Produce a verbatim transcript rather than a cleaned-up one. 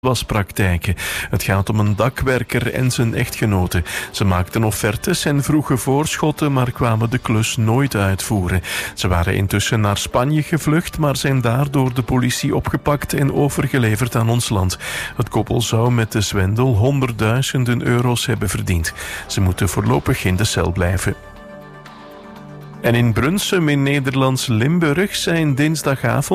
waspraktijken. Het gaat om een dakwerker en zijn echtgenote. Ze maakten offertes en vroegen voorschotten, maar kwamen de klus nooit uitvoeren. Ze waren intussen naar Spanje gevlucht, maar zijn daar door de politie opgepakt en overgeleverd aan ons land. Het koppel zou met de zwendel honderdduizenden euro's hebben verdiend. Ze moeten voorlopig in de cel blijven. En in Brunsum in Nederlands Limburg zijn dinsdagavond